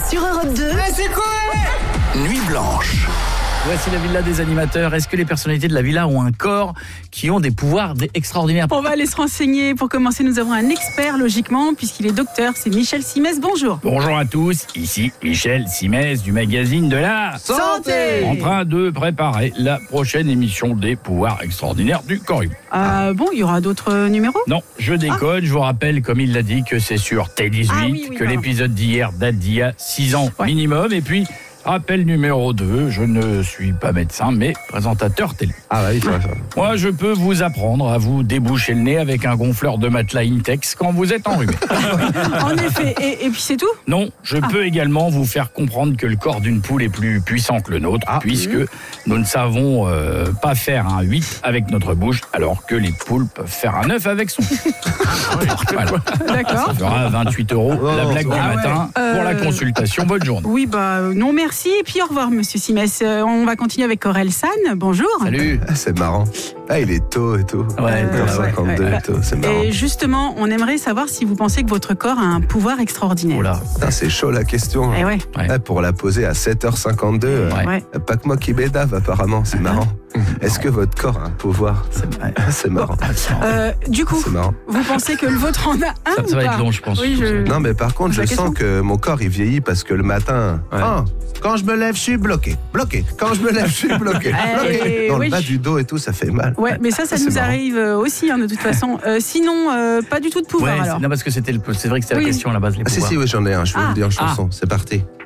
sur Europe 2. C'est quoi? Nuit blanche. Voici la villa des animateurs. Est-ce que les personnalités de la villa ont un corps qui ont des pouvoirs extraordinaires? On va aller se renseigner. Pour commencer, nous avons un expert, logiquement, puisqu'il est docteur. C'est Michel Simès. Bonjour. Bonjour à tous, ici Michel Simès du magazine de la Santé. En train de préparer la prochaine émission des pouvoirs extraordinaires du corps humain. Bon, il y aura d'autres numéros? Non, je déconne, je vous rappelle, comme il l'a dit, que c'est sur T18, oui, que pardon. l'épisode d'hier date d'il y a 6 ans Ouais. minimum. Et puis, rappel numéro 2, je ne suis pas médecin, mais présentateur télé. Ah bah oui, c'est vrai ça. Moi, je peux vous apprendre à vous déboucher le nez avec un gonfleur de matelas Intex quand vous êtes enrhumé. En effet. Et puis c'est tout? Non, je peux également vous faire comprendre que le corps d'une poule est plus puissant que le nôtre, puisque nous ne savons pas faire un 8 avec notre bouche, alors que les poules peuvent faire un 9 avec son. Voilà. D'accord. Ça fera 28 €, la blague du matin, pour la consultation. Bonne journée. Oui, non, merci. Et puis au revoir, monsieur Simès. On va continuer avec Aurel San. Bonjour. Salut. C'est marrant. Ah, il est tôt et tout. Ouais, 52 ouais. et tout, c'est marrant. Et justement, on aimerait savoir si vous pensez que votre corps a un pouvoir extraordinaire. Oula. Putain, c'est chaud la question. Eh ouais. Ouais. Pour la poser à 7h52, Ouais. pas que moi qui bédave apparemment, c'est marrant. Est-ce que votre corps a un pouvoir? C'est marrant. Du coup, C'est marrant. vous pensez que le vôtre en a un Ça ou va pas? être long, je pense. Oui, Non, mais par contre, Pose je la sens question. que mon corps il vieillit parce que le matin, quand je me lève, je suis bloqué. Quand je me lève, je suis bloqué. Dans oui. le bas du dos et tout, ça fait mal. Ouais, mais ça C'est nous marrant. arrive aussi, de toute façon. Sinon, pas du tout de pouvoir Ouais, alors. non, parce que c'est vrai que c'était Oui. la question à la base, les Ah si, pouvoirs. oui, j'en ai un. Je vais vous le dire en Ah. chanson. C'est parti.